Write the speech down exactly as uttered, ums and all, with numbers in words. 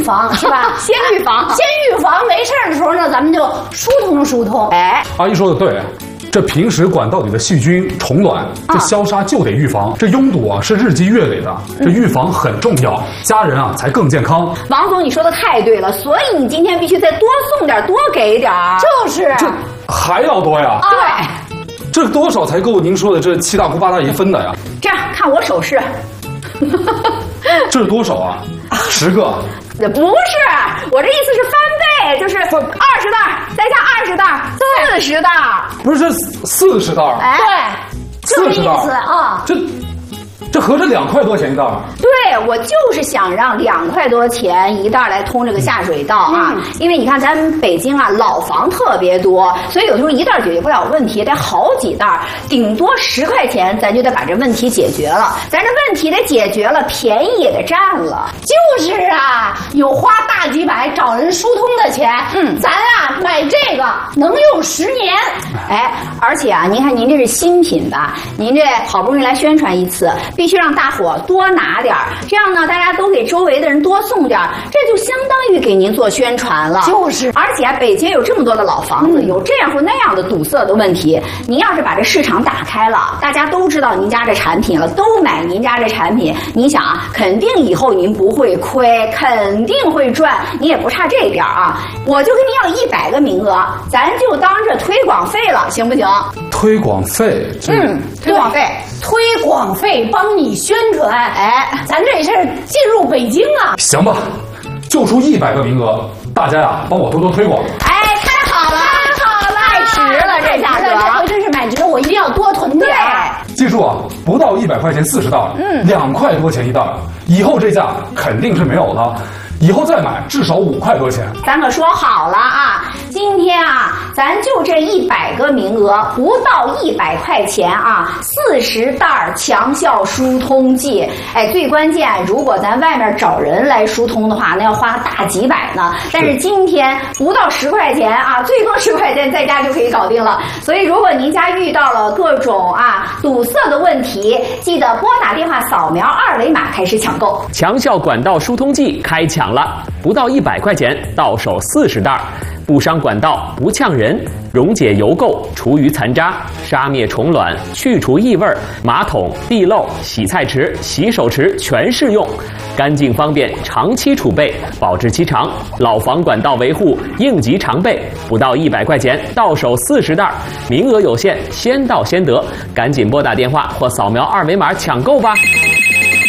防，是吧？ 先预防， 先预防，没事的时候呢，咱们就疏通疏通。 哎， 阿姨说的对。这平时管道里的细菌、虫卵，这消杀就得预防。这拥堵啊是日积月累的，这预防很重要，家人啊才更健康。 王总，你说的太对了，所以你今天必须再多送点，多给点儿。 就是， 这还要多呀？ 对， 这多少才够您说的这七大姑八大姨分的呀？ 这样看我手势， 这是多少啊？十个？ 不是，我这意思是翻倍，就是二十袋，再加二十袋，四十袋。 不是，这四十袋？ 哎， 对， 四十袋啊， 这。这合着两块多钱一袋？ 对，我就是想让两块多钱一袋来通这个下水道啊，嗯、因为你看咱们北京啊老房特别多，所以有时候一袋解决不了问题，得好几袋，顶多十块钱咱就得把这问题解决了。咱这问题得解决了，便宜也得占了。 就是啊，有花大几百找人疏通的钱，嗯，咱啊买这个能用十年。 哎，而且啊，您看您这是新品吧？您这好不容易来宣传一次。必须让大伙多拿点儿，这样呢，大家都给周围的人多送点儿，这就相当于给您做宣传了。 就是， 而且啊，北京有这么多的老房子，嗯、有这样或那样的堵塞的问题，您要是把这市场打开了，大家都知道您家这产品了，都买您家这产品，你想啊，肯定以后您不会亏，肯定会赚，你也不差这点儿啊。我就跟您要一百个名额，咱就当这推广费了，行不行？ 推广费， 嗯，推广费， 推广费帮你宣传，哎，咱这是进入北京啊！ 行吧，就出一百个名额，大家呀，帮我多多推广。 哎，太好了，太好了，太值了，这价格， 这回真是买值，我一定要多囤点。 记住啊，不到一百块钱四十袋，嗯，两块多钱一袋，以后这价肯定是没有了。以后再买至少五块多钱， 咱可说好了啊！今天啊，咱就这一百个名额，不到一百块钱啊，四十袋强效疏通剂。哎，最关键，如果咱外面找人来疏通的话，那要花大几百呢。但是今天不到十块钱啊，最多十块钱在家就可以搞定了。所以，如果您家遇到了各种啊堵塞的问题，记得拨打电话扫描二维码开始抢购。 强效管道疏通剂开抢了，不到一百块钱，到手四十袋，不伤管道，不呛人，溶解油垢，除余残渣，杀灭虫卵，去除异味，马桶、地漏、洗菜池、洗手池全适用，干净方便，长期储备，保质期长，老房管道维护应急常备，不到一百块钱，到手四十袋，名额有限，先到先得，赶紧拨打电话或扫描二维码抢购吧。